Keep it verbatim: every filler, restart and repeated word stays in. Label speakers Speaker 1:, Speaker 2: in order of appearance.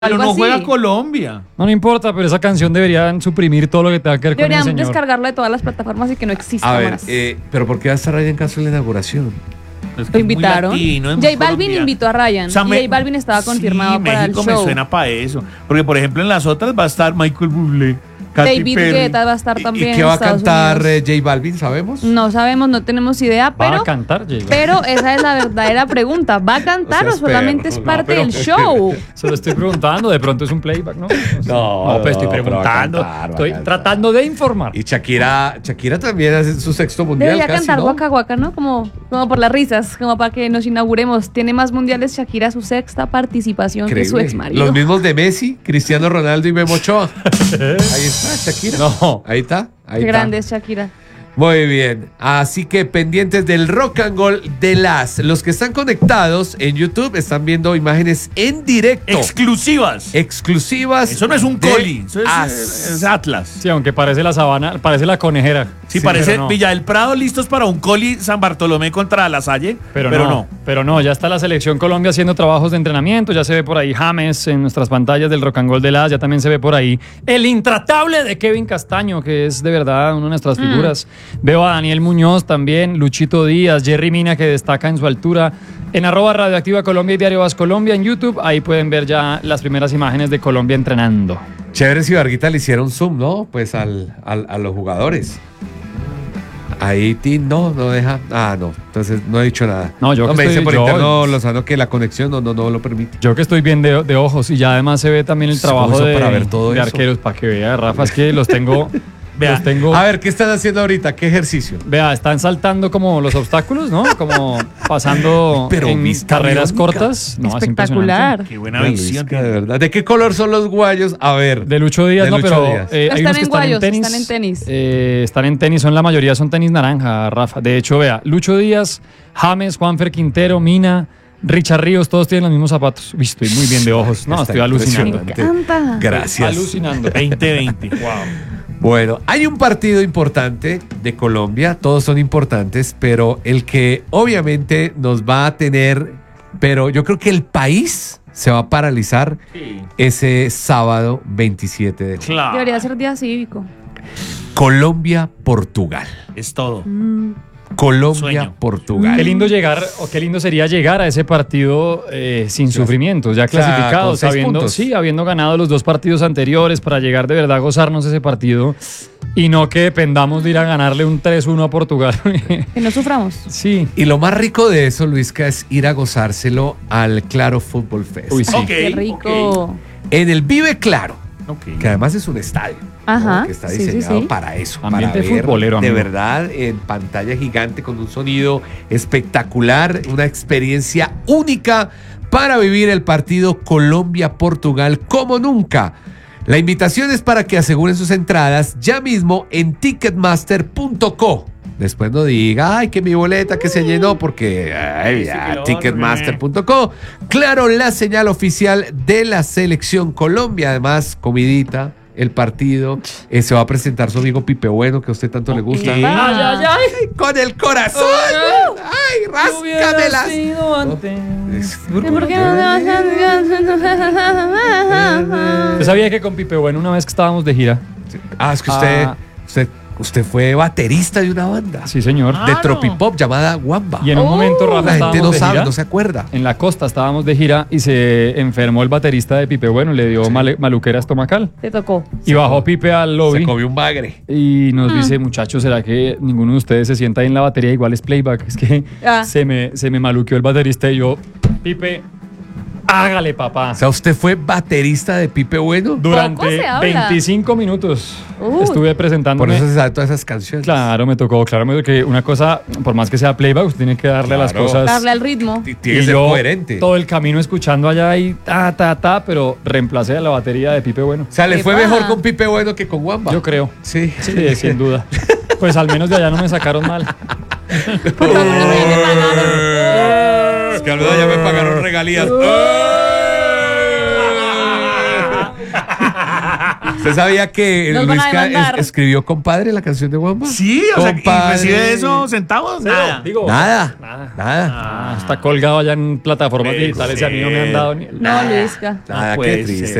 Speaker 1: Pero
Speaker 2: algo
Speaker 1: no
Speaker 2: así.
Speaker 1: juega Colombia.
Speaker 3: No, no importa, pero esa canción deberían suprimir todo lo que tenga que ver con el
Speaker 2: Deberían
Speaker 3: señor.
Speaker 2: descargarlo de todas las plataformas y que no exista
Speaker 4: A ver,
Speaker 2: más.
Speaker 4: eh, pero ¿por qué va a estar ahí en caso de la inauguración?
Speaker 1: Es que
Speaker 2: Lo
Speaker 1: es muy
Speaker 2: invitaron.
Speaker 1: latino, es muy
Speaker 2: J Balvin
Speaker 1: colombiano.
Speaker 2: invitó a Ryan.
Speaker 1: O sea,
Speaker 2: y
Speaker 1: me-
Speaker 2: J Balvin estaba confirmado
Speaker 1: sí,
Speaker 2: para el
Speaker 1: México
Speaker 2: show.
Speaker 1: me suena para eso. Porque, por ejemplo, en las otras va a estar Michael Bublé, Katy
Speaker 2: David
Speaker 1: Perry.
Speaker 2: Guetta va a estar
Speaker 4: ¿Y-
Speaker 2: también
Speaker 4: ¿Y qué
Speaker 2: en
Speaker 4: va a
Speaker 2: Estados
Speaker 4: cantar
Speaker 2: Unidos.
Speaker 4: eh, J Balvin, sabemos?
Speaker 2: No sabemos, no tenemos idea,
Speaker 3: Va
Speaker 2: pero,
Speaker 3: a cantar, J Balvin.
Speaker 2: pero esa es la verdadera pregunta. ¿Va a cantar
Speaker 4: No
Speaker 2: o
Speaker 4: seas
Speaker 2: solamente
Speaker 4: perro,
Speaker 2: es
Speaker 4: no,
Speaker 2: parte
Speaker 4: pero-
Speaker 2: del show?
Speaker 3: Se lo estoy preguntando, de pronto es un playback, ¿no? O sea,
Speaker 4: No,
Speaker 3: pues estoy
Speaker 4: no, pero va a
Speaker 3: preguntando.
Speaker 4: cantar, va a
Speaker 3: estoy
Speaker 4: cantar.
Speaker 3: tratando de informar.
Speaker 4: Y Shakira, Shakira también hace su sexto mundial
Speaker 2: Debería
Speaker 4: casi,
Speaker 2: cantar
Speaker 4: ¿no?
Speaker 2: Waka Waka, ¿no? Como, como por las risas, como para que nos inauguremos. Tiene más mundiales Shakira, su sexta participación que su
Speaker 4: Increíble.
Speaker 2: ex marido.
Speaker 4: Los mismos de Messi, Cristiano Ronaldo y Memo Ochoa. Ahí está Shakira.
Speaker 3: No.
Speaker 4: Ahí está. Ahí
Speaker 2: Qué
Speaker 4: está.
Speaker 2: grande es Shakira.
Speaker 4: Muy bien, así que pendientes del Rock and Roll de las. Los que están conectados en YouTube están viendo imágenes en directo,
Speaker 1: Exclusivas.
Speaker 4: exclusivas.
Speaker 1: Eso no es un
Speaker 4: de
Speaker 1: coli, eso es,
Speaker 4: As.
Speaker 1: es Atlas.
Speaker 3: Sí, aunque parece la sabana, parece la conejera.
Speaker 1: Sí,
Speaker 3: Sí,
Speaker 1: parece
Speaker 3: pero no.
Speaker 1: Villa del Prado listos para un coli San Bartolomé contra La Salle.
Speaker 3: Pero, no, pero no, ya está la selección Colombia haciendo trabajos de entrenamiento, ya se ve por ahí James en nuestras pantallas del Rock and Roll de las, ya también se ve por ahí el intratable de Kevin Castaño, que es de verdad una de nuestras
Speaker 2: Mm.
Speaker 3: figuras. Veo a Daniel Muñoz también, Luchito Díaz, Jerry Mina, que destaca en su altura. En arroba Radioactiva Colombia y Diario Vas Colombia en YouTube, ahí pueden ver ya las primeras imágenes de Colombia entrenando.
Speaker 4: Chévere si Varguita le hicieron zoom, ¿no? Pues al, al- a los jugadores. Ahí, Tim, no, no deja. Ah, no. Entonces no he dicho nada.
Speaker 3: No, yo que
Speaker 4: me dice
Speaker 3: estoy-
Speaker 4: por
Speaker 3: yo-
Speaker 4: interno Lozano que la conexión no, no, no lo permite.
Speaker 3: Yo que estoy bien de, de ojos y ya además se ve también el
Speaker 4: ¿Cómo
Speaker 3: trabajo
Speaker 4: hizo
Speaker 3: de,
Speaker 4: para ver todo
Speaker 3: de
Speaker 4: eso?
Speaker 3: arqueros, para que vea, Rafa, es que los tengo...
Speaker 1: Vea,
Speaker 3: los tengo
Speaker 4: A ver, ¿qué están haciendo ahorita? ¿Qué ejercicio?
Speaker 3: Vea, están saltando como los obstáculos, ¿no? Como pasando
Speaker 4: Pero
Speaker 3: en
Speaker 4: vista
Speaker 3: carreras
Speaker 4: biónica.
Speaker 3: cortas. No, es
Speaker 2: Espectacular.
Speaker 1: Qué buena
Speaker 4: Bueno,
Speaker 1: visión.
Speaker 4: Luisca, de verdad. ¿De qué color son los guayos? A ver.
Speaker 3: De Lucho Díaz,
Speaker 4: De
Speaker 3: no,
Speaker 4: Lucho
Speaker 3: pero
Speaker 4: Díaz.
Speaker 3: eh,
Speaker 2: No
Speaker 3: hay
Speaker 2: están
Speaker 3: unos que
Speaker 2: en
Speaker 3: están
Speaker 2: guayos,
Speaker 3: en tenis.
Speaker 2: están en tenis.
Speaker 3: Eh, están en tenis, son la mayoría son tenis naranja, Rafa. De hecho, vea, Lucho Díaz, James, Juanfer Quintero, Mina, Richard Ríos, todos tienen los mismos zapatos. Uy, estoy muy bien de ojos. No,
Speaker 4: Está
Speaker 3: estoy alucinando.
Speaker 4: impresionante.
Speaker 2: Canta.
Speaker 4: Gracias.
Speaker 3: Alucinando.
Speaker 1: veinte veinte. Wow.
Speaker 4: Bueno, hay un partido importante de Colombia, todos son importantes, pero el que obviamente nos va a tener, pero yo creo que el país se va a paralizar
Speaker 1: Sí.
Speaker 4: ese sábado veintisiete de junio.
Speaker 1: Claro.
Speaker 2: Debería ser día cívico.
Speaker 4: Colombia-Portugal.
Speaker 1: Es todo.
Speaker 2: Mm.
Speaker 4: Colombia-Portugal.
Speaker 3: Qué lindo llegar, o qué lindo sería llegar a ese partido eh, sin
Speaker 4: Sí.
Speaker 3: sufrimientos, ya
Speaker 4: O sea,
Speaker 3: clasificados,
Speaker 4: con seis
Speaker 3: habiendo,
Speaker 4: puntos.
Speaker 3: sí, habiendo ganado los dos partidos anteriores para llegar de verdad a gozarnos ese partido y no que dependamos de ir a ganarle un tres uno a Portugal.
Speaker 2: Que no suframos.
Speaker 3: Sí.
Speaker 4: Y lo más rico de eso, Luisca, es ir a gozárselo al Claro Fútbol Fest.
Speaker 3: Uy, sí.
Speaker 1: Ok,
Speaker 2: Qué rico.
Speaker 4: En el Vive Claro,
Speaker 1: ok.
Speaker 4: que además es un estadio, ¿no?
Speaker 2: Ajá,
Speaker 4: que está
Speaker 2: sí, sí,
Speaker 4: diseñado
Speaker 2: sí.
Speaker 4: para eso,
Speaker 3: Ambiente
Speaker 4: para ver
Speaker 3: futbolero,
Speaker 4: de
Speaker 3: amigo.
Speaker 4: verdad en pantalla gigante con un sonido espectacular, una experiencia única para vivir el partido Colombia-Portugal como nunca. La invitación es para que aseguren sus entradas ya mismo en ticketmaster punto co. Después no diga, ay, que mi boleta que se llenó, porque ay,
Speaker 1: Sí,
Speaker 4: ya,
Speaker 1: que lo
Speaker 4: ticketmaster punto co. Claro, la señal oficial de la selección Colombia. Además, comidita, el partido. Eh, se va a presentar su amigo Pipe Bueno, que a usted tanto le gusta.
Speaker 2: Ay, ay,
Speaker 3: ay.
Speaker 4: Con el corazón. Ay, ráscamelas. Es-
Speaker 2: ¿Por qué no
Speaker 3: Yo sabía que con Pipe Bueno, una vez que estábamos de gira,
Speaker 4: Ah, es que usted,
Speaker 3: Ah.
Speaker 4: usted, usted fue baterista de una banda.
Speaker 3: sí señor,
Speaker 1: Ah.
Speaker 4: De
Speaker 1: Claro.
Speaker 4: tropipop llamada Wamba.
Speaker 3: y en un
Speaker 2: Oh.
Speaker 3: momento Rafa
Speaker 4: La gente
Speaker 3: estábamos
Speaker 4: no
Speaker 3: de
Speaker 4: sabe,
Speaker 3: gira,
Speaker 4: no se acuerda.
Speaker 3: en la costa estábamos de gira y se enfermó el baterista de Pipe Bueno, le dio male- maluquera estomacal.
Speaker 2: Te tocó.
Speaker 3: Y bajó Pipe al
Speaker 4: Se
Speaker 3: lobby
Speaker 4: comió un bagre.
Speaker 3: y nos dice, muchachos, ¿será que ninguno de ustedes se sienta ahí en la batería? Igual es playback. Es que
Speaker 2: Ah.
Speaker 3: se, me, se me maluqueó el baterista y yo, Pipe, hágale, papá.
Speaker 4: O sea, usted fue baterista de Pipe Bueno.
Speaker 2: Poco
Speaker 3: Durante
Speaker 2: se habla.
Speaker 3: veinticinco minutos
Speaker 2: Uy.
Speaker 3: estuve
Speaker 4: Por
Speaker 3: presentándome.
Speaker 4: eso se sabe todas esas canciones.
Speaker 3: Claro, me tocó, claro, me tocó que una cosa, por más que sea playback, usted tiene que darle a las
Speaker 4: Claro.
Speaker 3: cosas.
Speaker 2: Darle al ritmo.
Speaker 4: Y tiene
Speaker 3: Y
Speaker 4: que ser
Speaker 3: yo
Speaker 4: coherente.
Speaker 3: todo el camino escuchando allá y ta, ta, ta, pero reemplacé a la batería de Pipe Bueno.
Speaker 4: O sea, le fue
Speaker 2: Epa.
Speaker 4: mejor con Pipe Bueno que con Wamba.
Speaker 3: Yo creo.
Speaker 4: Sí.
Speaker 3: Sí, sin duda. Pues al menos de allá no me sacaron mal.
Speaker 2: Por favor, no me viene pagado.
Speaker 4: Es que al menos ya me pagaron regalías. ¿Usted sabía que
Speaker 2: Nos van a
Speaker 4: Luisca
Speaker 2: demandar.
Speaker 4: es- escribió Compadre, la canción de Juanpa?
Speaker 1: Sí, o sea, ¿y
Speaker 4: Compadre.
Speaker 1: recibe eso centavos? Nada.
Speaker 3: Digo,
Speaker 4: Nada,
Speaker 3: Nada.
Speaker 4: nada.
Speaker 3: Ah, está colgado allá en plataformas
Speaker 1: Puede
Speaker 3: digitales y a mí no me
Speaker 1: ser.
Speaker 3: han dado ni...
Speaker 2: No, Luisca.
Speaker 4: Nada,
Speaker 1: No
Speaker 4: qué
Speaker 1: puede
Speaker 4: triste.
Speaker 1: ser.